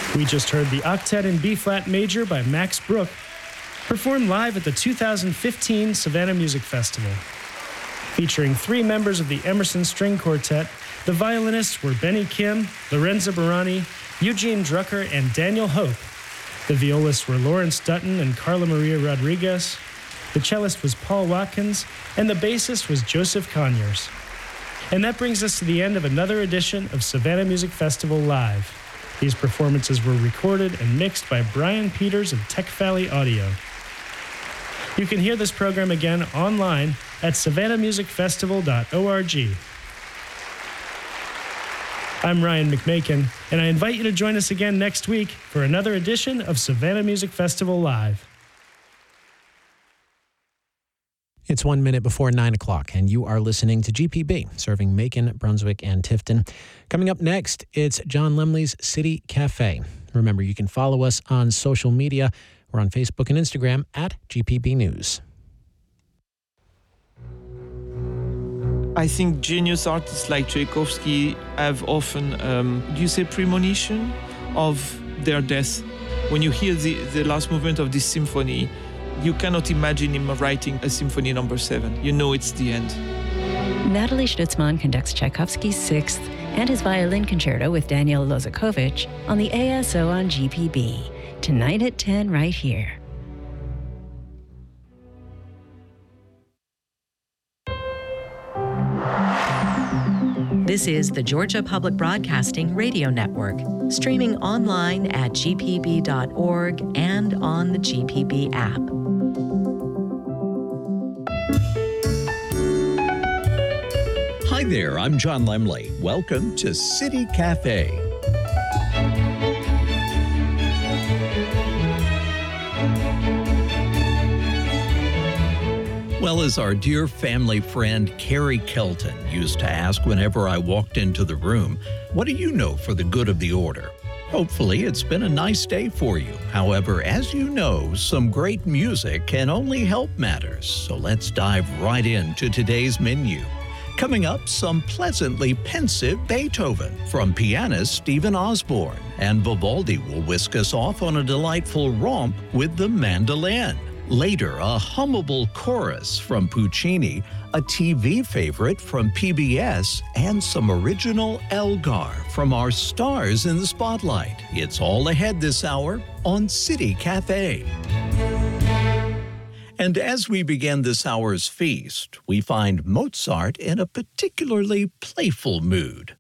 We just heard the Octet in B-flat major by Max Brook, performed live at the 2015 Savannah Music Festival. Featuring 3 members of the Emerson String Quartet, the violinists were Benny Kim, Lorenzo Barani, Eugene Drucker, and Daniel Hope. The violists were Lawrence Dutton and Carla Maria Rodriguez. The cellist was Paul Watkins, and the bassist was Joseph Conyers. And that brings us to the end of another edition of Savannah Music Festival Live. These performances were recorded and mixed by Brian Peters of Tech Valley Audio. You can hear this program again online at savannahmusicfestival.org. I'm Ryan McMakin, and I invite you to join us again next week for another edition of Savannah Music Festival Live. It's 1 minute before 9 o'clock, and you are listening to GPB, serving Macon, Brunswick, and Tifton. Coming up next, it's John Lemley's City Cafe. Remember, you can follow us on social media. We're on Facebook and Instagram at GPB News. I think genius artists like Tchaikovsky have often, premonition of their death. When you hear the last movement of this symphony, you cannot imagine him writing a symphony number 7. You know it's the end. Natalie Stutzman conducts Tchaikovsky's 6th and his violin concerto with Daniel Lozakovich on the ASO on GPB. Tonight at 10 right here. This is the Georgia Public Broadcasting Radio Network, streaming online at gpb.org and on the GPB app. Hi there, I'm John Lemley. Welcome to City Cafe. Well, as our dear family friend Carrie Kelton used to ask whenever I walked into the room, what do you know for the good of the order? Hopefully, it's been a nice day for you. However, as you know, some great music can only help matters. So let's dive right into today's menu. Coming up, some pleasantly pensive Beethoven from pianist Stephen Osborne, and Vivaldi will whisk us off on a delightful romp with the mandolin. Later, a hummable chorus from Puccini, a TV favorite from PBS, and some original Elgar from our stars in the spotlight. It's all ahead this hour on City Cafe. And as we begin this hour's feast, we find Mozart in a particularly playful mood.